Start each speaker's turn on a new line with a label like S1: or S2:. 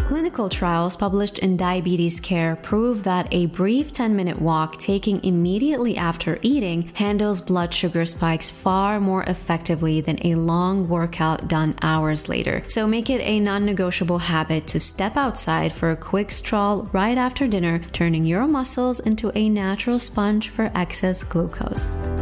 S1: Clinical trials published in Diabetes Care prove that a brief 10-minute walk taken immediately after eating handles blood sugar spikes far more effectively than a long workout done hours later. So make it a non-negotiable habit to step outside for a quick stroll right after dinner, turning your muscles into a natural sponge for excess glucose.